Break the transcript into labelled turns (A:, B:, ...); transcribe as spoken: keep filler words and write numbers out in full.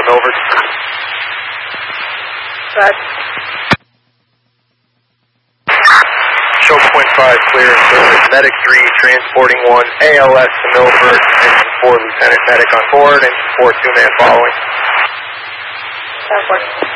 A: to Milford.
B: Right.
A: Show point five, clear and service. Medic three, transporting one, A L S to Milford. Engine four, Lieutenant Medic on board. Engine four, two man following.
B: Transport.